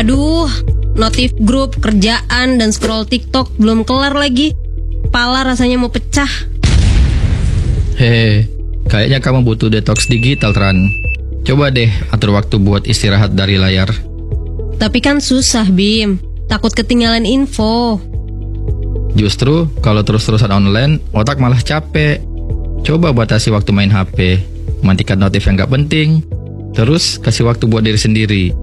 Aduh, notif grup, kerjaan, dan scroll TikTok belum kelar lagi. Kepala rasanya mau pecah. Hei, kayaknya kamu butuh detox digital, Tran. Coba deh atur waktu buat istirahat dari layar. Tapi kan susah, Bim. Takut ketinggalan info. Justru kalau terus-terusan online, otak malah capek. Coba batasi waktu main HP, matikan notif yang gak penting, terus kasih waktu buat diri sendiri.